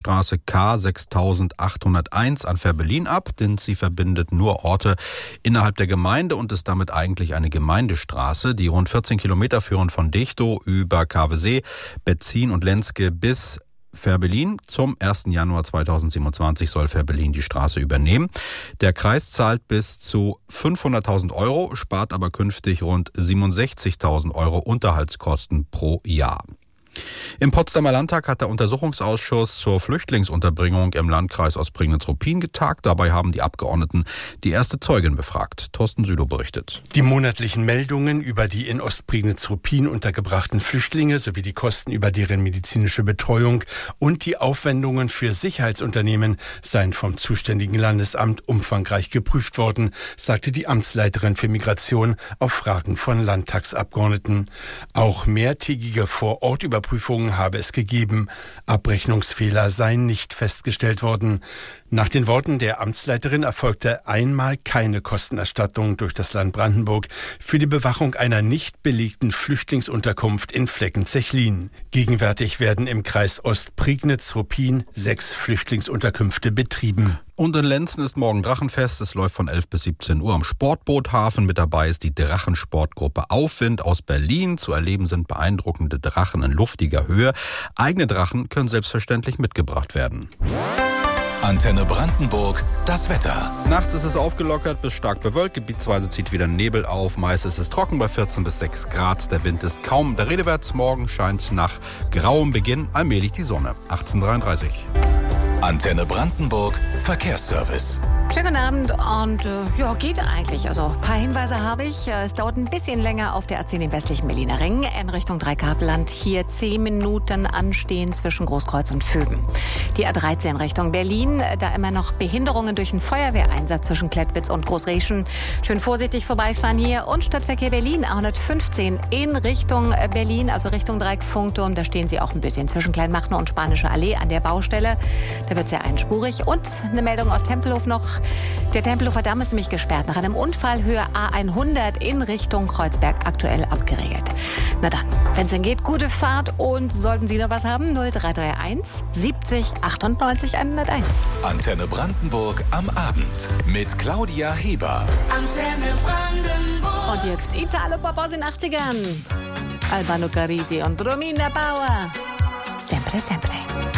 Straße K 6801 an Ferbellin ab, denn sie verbindet nur Orte innerhalb der Gemeinde und ist damit eigentlich eine Gemeindestraße. Die rund 14 Kilometer führen von Dechtow über Kavesee, Betzin und Lenzke bis Ferbellin. Zum 1. Januar 2027 soll Ferbellin die Straße übernehmen. Der Kreis zahlt bis zu 500.000 Euro, spart aber künftig rund 67.000 Euro Unterhaltskosten pro Jahr. Im Potsdamer Landtag hat der Untersuchungsausschuss zur Flüchtlingsunterbringung im Landkreis Ostprignitz-Ruppin getagt. Dabei haben die Abgeordneten die erste Zeugin befragt. Thorsten Südow berichtet. Die monatlichen Meldungen über die in Ostprignitz-Ruppin untergebrachten Flüchtlinge sowie die Kosten über deren medizinische Betreuung und die Aufwendungen für Sicherheitsunternehmen seien vom zuständigen Landesamt umfangreich geprüft worden, sagte die Amtsleiterin für Migration auf Fragen von Landtagsabgeordneten. Auch mehrtägige Vorortüberprüfungen habe es gegeben. Abrechnungsfehler seien nicht festgestellt worden. Nach den Worten der Amtsleiterin erfolgte einmal keine Kostenerstattung durch das Land Brandenburg für die Bewachung einer nicht belegten Flüchtlingsunterkunft in Fleckenzechlin. Gegenwärtig werden im Kreis Ostprignitz-Ruppin 6 Flüchtlingsunterkünfte betrieben. Und in Lenzen ist morgen Drachenfest. Es läuft von 11 bis 17 Uhr am Sportboothafen. Mit dabei ist die Drachensportgruppe Aufwind aus Berlin. Zu erleben sind beeindruckende Drachen in luftiger Höhe. Eigene Drachen können selbstverständlich mitgebracht werden. Antenne Brandenburg, das Wetter. Nachts ist es aufgelockert bis stark bewölkt. Gebietsweise zieht wieder Nebel auf. Meist ist es trocken bei 14 bis 6 Grad. Der Wind ist kaum der Rede wert. Morgen scheint nach grauem Beginn allmählich die Sonne. 18:33. Antenne Brandenburg, Verkehrsservice. Schönen guten Abend und geht eigentlich. Also ein paar Hinweise habe ich. Es dauert ein bisschen länger auf der A10 im westlichen Berliner Ring in Richtung Dreikaveland. Hier 10 Minuten anstehen zwischen Großkreuz und Vögen. Die A13 Richtung Berlin, da immer noch Behinderungen durch einen Feuerwehreinsatz zwischen Klettwitz und Großreschen. Schön vorsichtig vorbeifahren hier. Und Stadtverkehr Berlin, A115 in Richtung Berlin, also Richtung Dreieck-Funkturm. Da stehen sie auch ein bisschen zwischen Kleinmachnow und Spanische Allee an der Baustelle. Da wird sehr einspurig. Und eine Meldung aus Tempelhof noch. Der Tempelhofer Damm ist nämlich gesperrt. Nach einem Unfall Höhe A100 in Richtung Kreuzberg aktuell abgeregelt. Na dann, wenn es denn geht, gute Fahrt. Und sollten Sie noch was haben, 0331 70 98 101. Antenne Brandenburg am Abend mit Claudia Heber. Antenne Brandenburg. Und jetzt Italo-Pop aus den 80ern. Albano Carisi und Romina Bauer. Sempre, sempre.